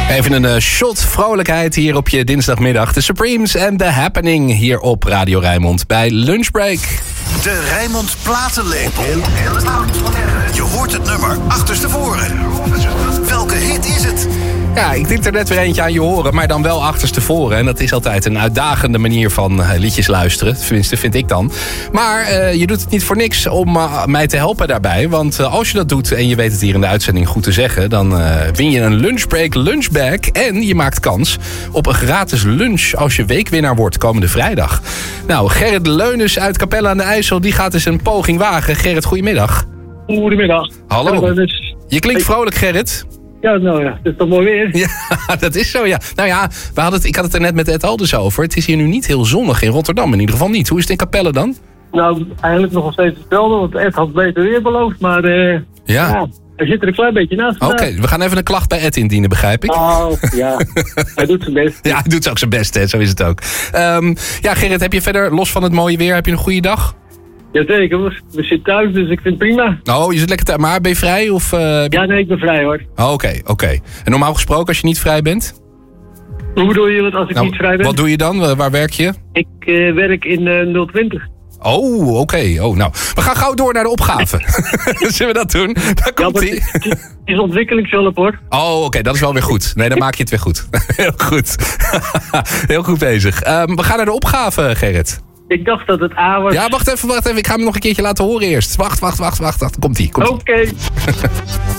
Even een shot vrolijkheid hier op je dinsdagmiddag. De Supremes en The Happening hier op Radio Rijnmond bij Lunchbreak. De Rijnmond Platenlepel. Je hoort het nummer achterstevoren. Welke hit is het? Ja, ik denk er net weer eentje aan je horen, maar dan wel achterstevoren. En dat is altijd een uitdagende manier van liedjes luisteren. Tenminste, vind ik dan. Maar je doet het niet voor niks om mij te helpen daarbij. Want als je dat doet en je weet het hier in de uitzending goed te zeggen, dan win je een Lunchbreak lunchbag. En je maakt kans op een gratis lunch als je weekwinnaar wordt komende vrijdag. Nou, Gerrit Leunens uit Capelle aan de IJssel, die gaat eens een poging wagen. Gerrit, goedemiddag. Goedemiddag. Hallo. Je klinkt vrolijk, Gerrit. Ja, nou ja, het is toch mooi weer? Ja, dat is zo, ja. Nou ja, ik had het er net met Ed Alders over. Het is hier nu niet heel zonnig in Rotterdam, in ieder geval niet. Hoe is het in Capelle dan? Nou, eigenlijk nog steeds hetzelfde, want Ed had beter weer beloofd, maar ja, hij zit er een klein beetje naast. Oké, we gaan even een klacht bij Ed indienen, begrijp ik. Oh, ja. Hij doet zijn best. Ja, hij doet ook zijn best, hè. Zo is het ook. Ja, Gerrit, heb je verder, los van het mooie weer, heb je een goede dag? Jazeker, we zitten thuis, dus ik vind het prima. Oh, je zit lekker thuis. Maar ben je vrij? Of, Ja, nee, ik ben vrij hoor. Oh, oké. En normaal gesproken als je niet vrij bent? Hoe bedoel je als ik niet vrij ben? Wat doe je dan? Waar werk je? Ik werk in 020. Oh, oké. Oh, nou, we gaan gauw door naar de opgave. Zullen we dat doen? Daar komt ie. Het is ontwikkelingshulp hoor. Oh, oké, dat is wel weer goed. Nee, dan maak je het weer goed. Heel goed. Heel goed bezig. We gaan naar de opgave, Gerrit. Ik dacht dat het A was. Ja, wacht even. Ik ga hem nog een keertje laten horen eerst. Wacht. Komt-ie. Oké.